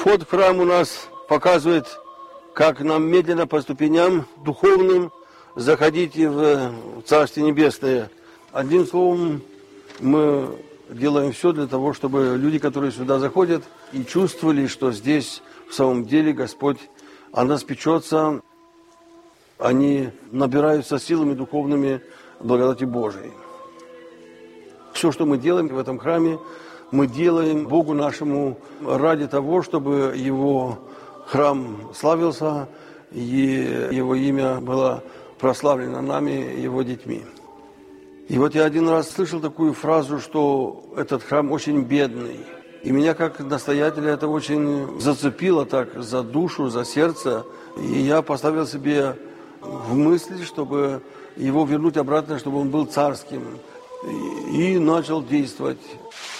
Вход в храм у нас показывает, как нам медленно по ступеням духовным заходить в Царствие Небесное. Одним словом, мы делаем все для того, чтобы люди, которые сюда заходят, и чувствовали, что здесь в самом деле Господь о нас печется, они набираются силами духовными благодати Божией. Все, что мы делаем в этом храме, мы делаем Богу нашему ради того, чтобы Его храм славился, и Его имя было прославлено нами, Его детьми. И вот я один раз слышал такую фразу, что этот храм очень бедный. И меня как настоятеля это очень зацепило так за душу, за сердце. И я поставил себе в мысли, чтобы его вернуть обратно, чтобы он был царским. И начал действовать.